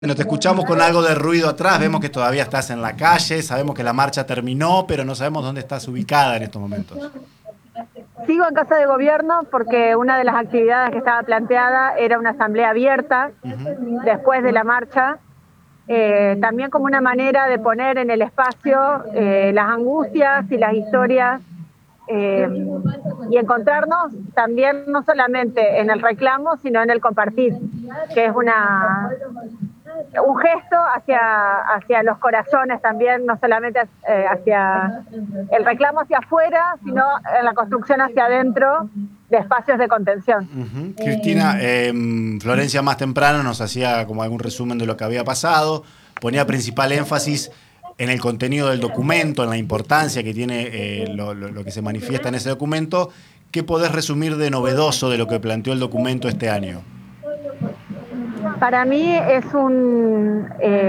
Bueno, te escuchamos con algo de ruido atrás, vemos que todavía estás en la calle, sabemos que la marcha terminó, pero no sabemos dónde estás ubicada en estos momentos. Sigo en Casa de Gobierno porque una de las actividades que estaba planteada era una asamblea abierta después de la marcha, también como una manera de poner en el espacio las angustias y las historias eh, y encontrarnos también no solamente en el reclamo, sino en el compartir, que es un gesto hacia los corazones también, no solamente hacia el reclamo hacia afuera, sino en la construcción hacia adentro de espacios de contención. Cristina, Florencia más temprano nos hacía como algún resumen de lo que había pasado, ponía principal énfasis en el contenido del documento, en la importancia que tiene lo que se manifiesta en ese documento. ¿Qué podés resumir de novedoso de lo que planteó el documento este año? Para mí es un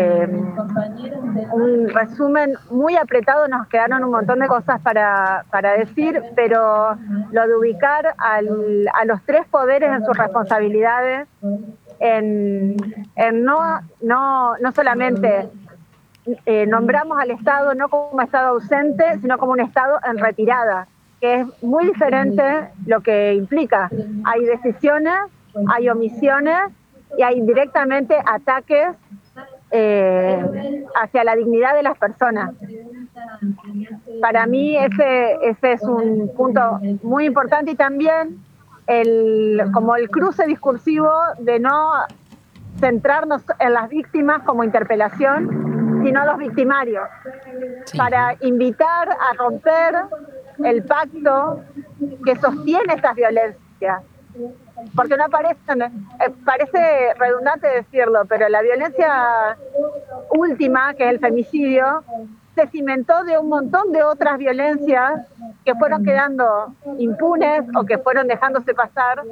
resumen muy apretado, nos quedaron un montón de cosas para decir, pero lo de ubicar a los tres poderes en sus responsabilidades, en no solamente nombramos al Estado no como Estado ausente, sino como un Estado en retirada, que es muy diferente lo que implica. Hay decisiones, hay omisiones y hay directamente ataques hacia la dignidad de las personas. Para mí ese es un punto muy importante, y también como el cruce discursivo de no centrarnos en las víctimas como interpelación, sino a los victimarios, sí, para invitar a romper el pacto que sostiene estas violencias. Porque no aparecen, parece redundante decirlo, pero la violencia última, que es el femicidio, se cimentó de un montón de otras violencias que fueron quedando impunes o que fueron dejándose pasar,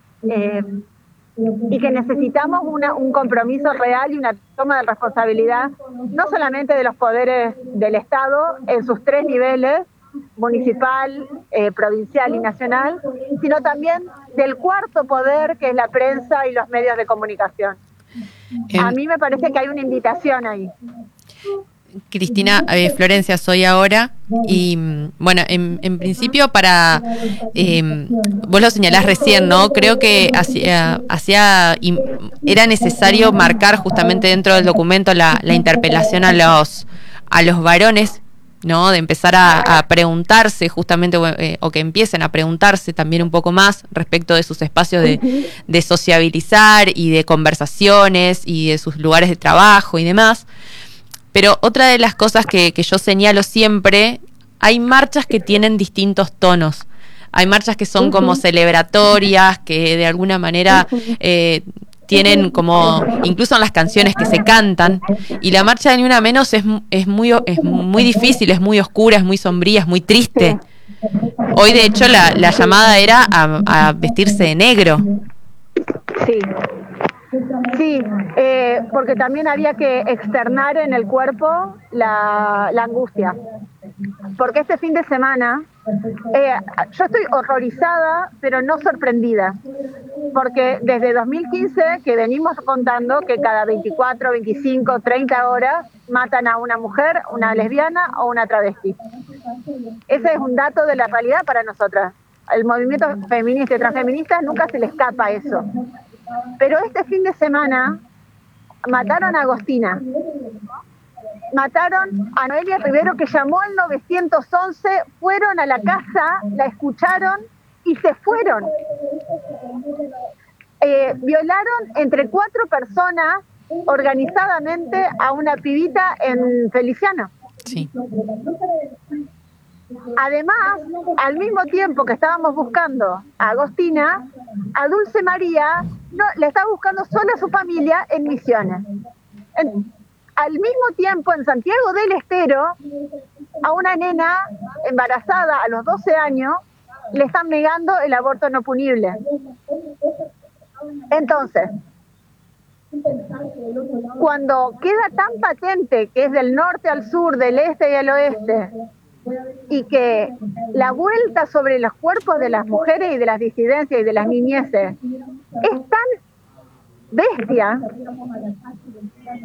y que necesitamos un compromiso real y una toma de responsabilidad, no solamente de los poderes del Estado en sus tres niveles, municipal, provincial y nacional, sino también del cuarto poder, que es la prensa y los medios de comunicación. A mí me parece que hay una invitación ahí. Cristina, Florencia, soy ahora, y bueno, en principio vos lo señalás recién, ¿no? Creo que era necesario marcar justamente dentro del documento la interpelación a los varones, ¿no? De empezar a preguntarse justamente, o que empiecen a preguntarse también un poco más respecto de sus espacios de sociabilizar y de conversaciones y de sus lugares de trabajo y demás. Pero otra de las cosas que yo señalo siempre, hay marchas que tienen distintos tonos. Hay marchas que son como celebratorias, que de alguna manera tienen como, incluso en las canciones que se cantan, y la marcha de Ni Una Menos es muy difícil, es muy oscura, es muy sombría, es muy triste. Hoy, de hecho, la llamada era a vestirse de negro. Sí. Sí, porque también había que externar en el cuerpo la angustia. Porque este fin de semana yo estoy horrorizada, pero no sorprendida. Porque desde 2015 que venimos contando que cada 24, 25, 30 horas matan a una mujer, una lesbiana o una travesti. Ese es un dato de la realidad para nosotras. El movimiento feminista y transfeminista nunca se le escapa eso. Pero este fin de semana mataron a Agostina, mataron a Noelia Rivero, que llamó al 911, fueron a la casa, la escucharon y se fueron. Violaron entre 4 personas organizadamente a una pibita en Feliciano. Sí. Además, al mismo tiempo que estábamos buscando a Agostina, a Dulce María le estaba buscando sola a su familia en Misiones. Al mismo tiempo, en Santiago del Estero, a una nena embarazada a los 12 años le están negando el aborto no punible. Entonces, cuando queda tan patente que es del norte al sur, del este y al oeste, y que la vuelta sobre los cuerpos de las mujeres y de las disidencias y de las niñeces es tan bestia